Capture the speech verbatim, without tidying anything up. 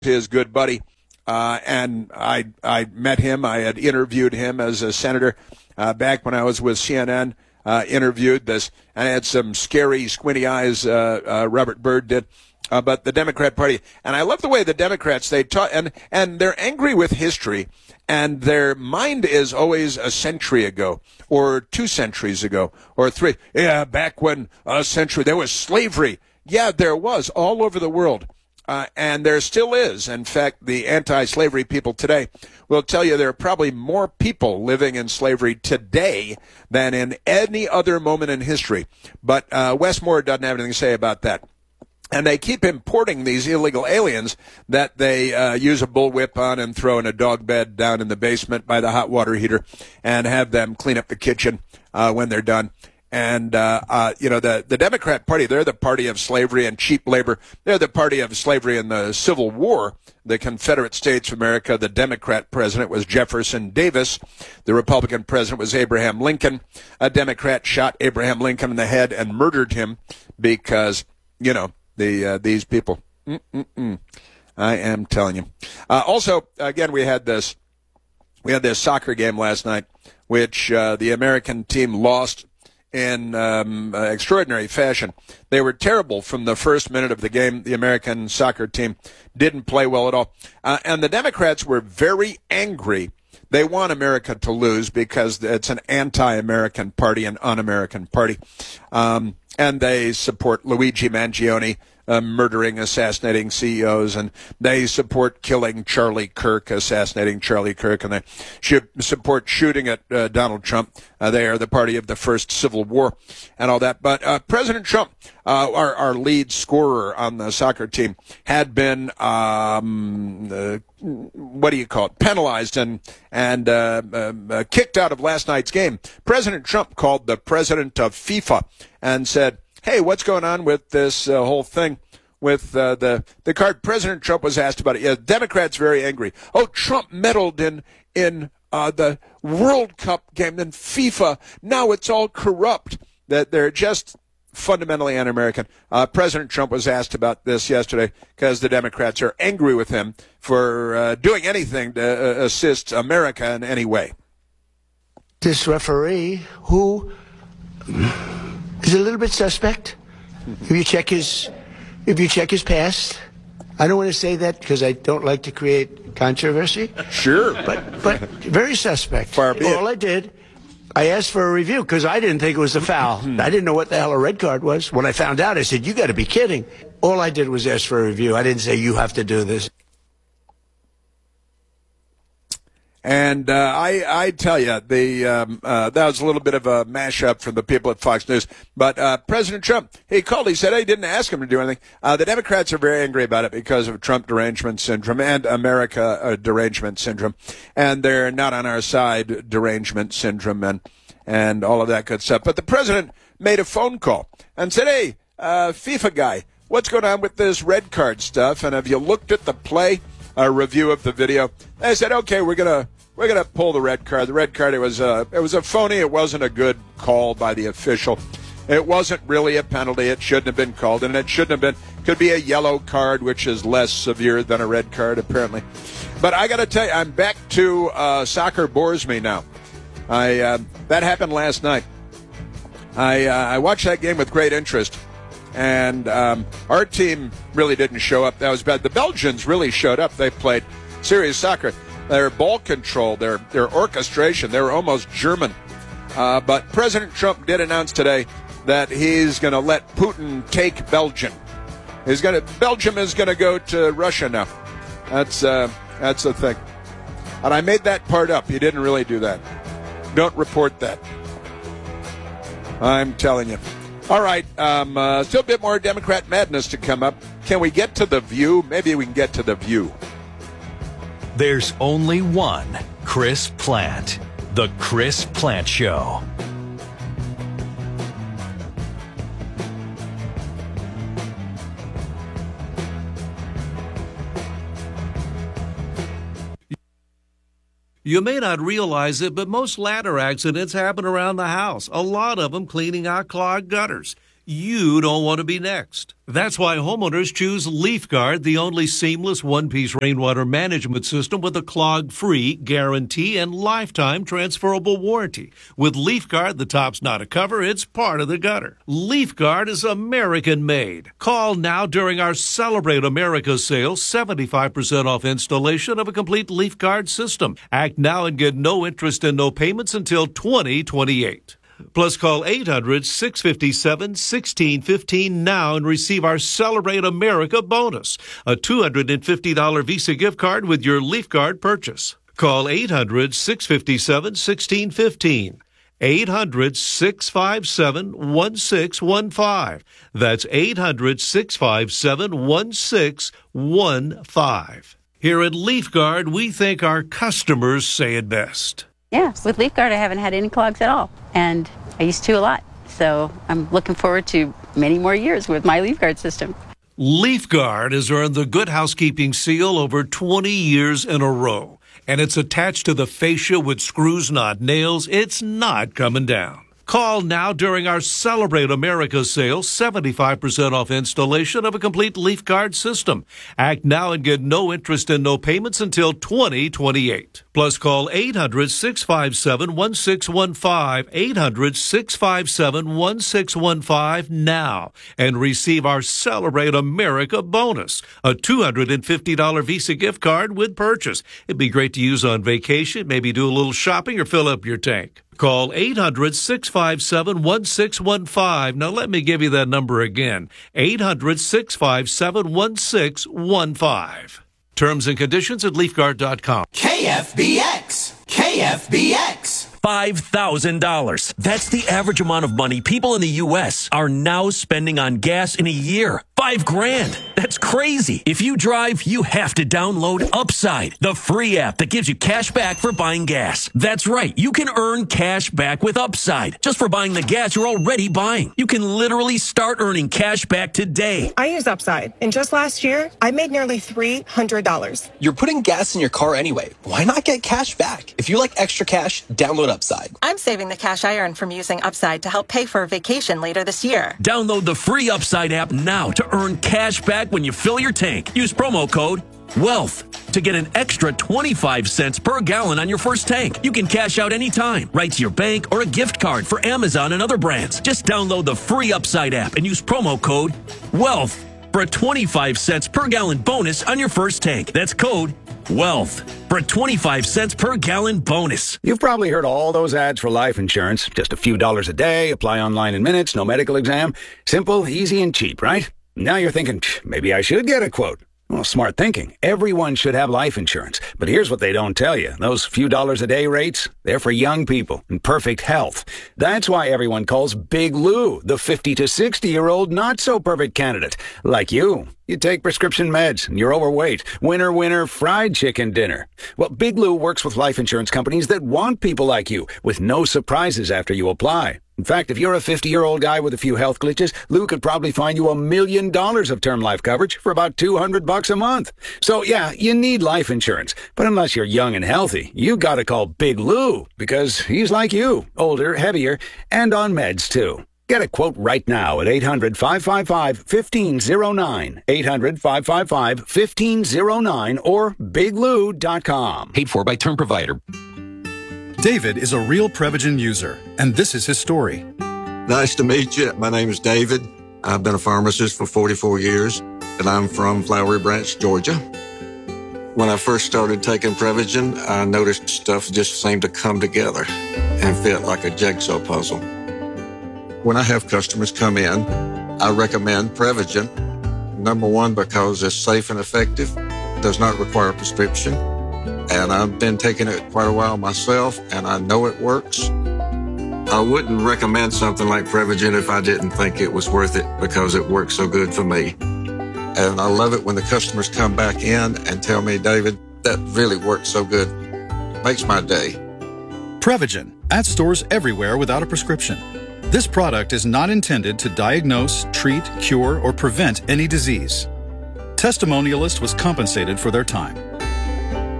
his good buddy, uh, and I I met him. I had interviewed him as a senator uh, back when I was with C N N. Uh, interviewed this, and I had some scary, squinty eyes. Uh, uh, Robert Byrd did. Uh, but the Democrat Party, and I love the way the Democrats, they talk, and, and they're angry with history, and their mind is always a century ago, or two centuries ago, or three. Yeah, back when a century, there was slavery. Yeah, there was all over the world, uh, and there still is. In fact, the anti-slavery people today will tell you there are probably more people living in slavery today than in any other moment in history. But uh, Wes Moore doesn't have anything to say about that. And they keep importing these illegal aliens that they uh, use a bullwhip on and throw in a dog bed down in the basement by the hot water heater and have them clean up the kitchen uh, when they're done. And, uh, uh, you know, the, the Democrat Party, they're the party of slavery and cheap labor. They're the party of slavery in the Civil War. The Confederate States of America, the Democrat president was Jefferson Davis. The Republican president was Abraham Lincoln. A Democrat shot Abraham Lincoln in the head and murdered him because, you know, The uh, these people. Mm-mm-mm. I am telling you. Uh, also, again, we had this we had this soccer game last night, which uh, the American team lost in um, uh, extraordinary fashion. They were terrible from the first minute of the game. The American soccer team didn't play well at all, uh, and the Democrats were very angry. They want America to lose because it's an anti-American party, an un-American party. Um, and they support Luigi Mangione uh, murdering, assassinating C E Os, and they support killing Charlie Kirk, assassinating Charlie Kirk, and they should support shooting at uh, Donald Trump. Uh, they are the party of the first Civil War and all that. But uh, President Trump, uh, our, our lead scorer on the soccer team, had been, um, uh, what do you call it, penalized and, and uh, uh, kicked out of last night's game. President Trump called the president of FIFA and said, hey, what's going on with this uh, whole thing with uh, the the card? President Trump was asked about it. Yeah, Democrats very angry. Oh, Trump meddled in in uh, the World Cup game, then FIFA. Now it's all corrupt. That they're just fundamentally un-American. Uh, President Trump was asked about this yesterday because the Democrats are angry with him for uh, doing anything to uh, assist America in any way. This referee who is a little bit suspect. If you check his, if you check his past, I don't want to say that because I don't like to create controversy. Sure, but but very suspect. Far be it. All I did, I asked for a review because I didn't think it was a foul. I didn't know what the hell a red card was. When I found out, I said, "You got to be kidding!" All I did was ask for a review. I didn't say you have to do this. And uh, I, I tell you, the um, uh, that was a little bit of a mashup from the people at Fox News. But uh, President Trump, he called. He said, "I didn't ask him to do anything." Uh, the Democrats are very angry about it because of Trump derangement syndrome and America uh, derangement syndrome, and they're not on our side derangement syndrome and and all of that good stuff. But the president made a phone call and said, "Hey, uh, FIFA guy, what's going on with this red card stuff? And have you looked at the play?" A review of the video. They said, "Okay, we're gonna we're gonna pull the red card. The red card it was a it was a phony. It wasn't a good call by the official. It wasn't really a penalty. It shouldn't have been called, and it shouldn't have been. Could be a yellow card, which is less severe than a red card, apparently." But I got to tell you, I'm back to uh, soccer bores me now. I uh, that happened last night. I uh, I watched that game with great interest. And um, our team really didn't show up. That was bad. The Belgians really showed up. They played serious soccer. Their ball control, their their orchestration, they were almost German. Uh, but President Trump did announce today that he's going to let Putin take Belgium. He's going to Belgium is going to go to Russia now. That's uh, that's the thing. And I made that part up. He didn't really do that. Don't report that. I'm telling you. All right, um, uh, still a bit more Democrat madness to come up. Can we get to The View? Maybe we can get to The View. There's only one Chris Plante. The Chris Plante Show. You may not realize it, but most ladder accidents happen around the house, a lot of them cleaning out clogged gutters. You don't want to be next. That's why homeowners choose LeafGuard, the only seamless one-piece rainwater management system with a clog-free guarantee and lifetime transferable warranty. With LeafGuard, the top's not a cover, it's part of the gutter. LeafGuard is American-made. Call now during our Celebrate America sale, seventy-five percent off installation of a complete LeafGuard system. Act now and get no interest and no payments until twenty twenty-eight. Plus, call eight hundred, six five seven, one six one five now and receive our Celebrate America bonus, a two hundred fifty dollars Visa gift card with your LeafGuard purchase. Call eight hundred, six five seven, one six one five. eight hundred, six five seven, one six one five. That's eight hundred, six five seven, one six one five. Here at LeafGuard, we think our customers say it best. Yeah, with LeafGuard, I haven't had any clogs at all, and I used to a lot. So I'm looking forward to many more years with my LeafGuard system. LeafGuard has earned the Good Housekeeping seal over twenty years in a row, and it's attached to the fascia with screws, not nails. It's not coming down. Call now during our Celebrate America sale, seventy-five percent off installation of a complete LeafGuard system. Act now and get no interest and no payments until twenty twenty-eight. Plus, call eight hundred, six five seven, one six one five, eight hundred, six five seven, one six one five now and receive our Celebrate America bonus, a two hundred fifty dollars Visa gift card with purchase. It'd be great to use on vacation, maybe do a little shopping or fill up your tank. Call eight hundred, six five seven, one six one five. Now let me give you that number again. eight hundred, six five seven, one six one five. Terms and conditions at leafguard dot com. K F B X. K F B X. five thousand dollars. That's the average amount of money people in the U S are now spending on gas in a year. Five grand. That's crazy. If you drive, you have to download Upside, the free app that gives you cash back for buying gas. That's right. You can earn cash back with Upside just for buying the gas you're already buying. You can literally start earning cash back today. I use Upside, and just last year, I made nearly three hundred dollars. You're putting gas in your car anyway. Why not get cash back? If you like extra cash, download Upside. I'm saving the cash I earned from using Upside to help pay for a vacation later this year. Download the free Upside app now to earn cash back when you fill your tank. Use promo code WEALTH to get an extra twenty-five cents per gallon on your first tank. You can cash out anytime, right to your bank or a gift card for Amazon and other brands. Just download the free Upside app and use promo code WEALTH for a twenty-five cents per gallon bonus on your first tank. That's code WEALTH for a twenty-five cents per gallon bonus. You've probably heard all those ads for life insurance. Just a few dollars a day, apply online in minutes, no medical exam. Simple, easy, and cheap, right? Now you're thinking, maybe I should get a quote. Well, smart thinking. Everyone should have life insurance. But here's what they don't tell you. Those few dollars a day rates, they're for young people in perfect health. That's why everyone calls Big Lou the fifty to sixty-year-old not-so-perfect candidate. Like you. You take prescription meds, and you're overweight. Winner, winner, fried chicken dinner. Well, Big Lou works with life insurance companies that want people like you, with no surprises after you apply. In fact, if you're a fifty-year-old guy with a few health glitches, Lou could probably find you a million dollars of term life coverage for about two hundred bucks a month. So, yeah, you need life insurance. But unless you're young and healthy, you gotta call Big Lou, because he's like you, older, heavier, and on meds, too. Get a quote right now at eight hundred, five five five, one five zero nine, eight hundred, five five five, one five zero nine, or big lou dot com. Paid for by Term Provider. David is a real Prevagen user, and this is his story. Nice to meet you. My name is David. I've been a pharmacist for forty-four years, and I'm from Flowery Branch, Georgia. When I first started taking Prevagen, I noticed stuff just seemed to come together and fit like a jigsaw puzzle. When I have customers come in, I recommend Prevagen. Number one, because it's safe and effective, does not require a prescription, and I've been taking it quite a while myself, and I know it works. I wouldn't recommend something like Prevagen if I didn't think it was worth it, because it works so good for me. And I love it when the customers come back in and tell me, David, that really works so good. Makes my day. Prevagen, at stores everywhere without a prescription. This product is not intended to diagnose, treat, cure, or prevent any disease. Testimonialist was compensated for their time.